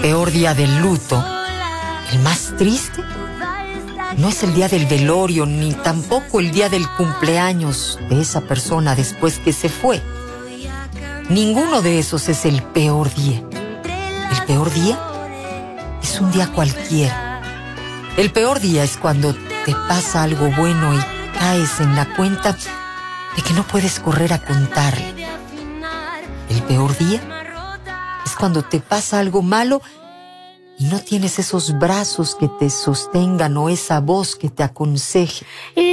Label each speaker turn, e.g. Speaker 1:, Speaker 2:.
Speaker 1: peor día del luto, el más triste, no es el día del velorio, ni tampoco el día del cumpleaños de esa persona después que se fue. Ninguno de esos es el peor día. El peor día es un día cualquiera. El peor día es cuando te pasa algo bueno y caes en la cuenta de que no puedes correr a contarle. El peor día es cuando te pasa algo malo y no tienes esos brazos que te sostengan o esa voz que te aconseje.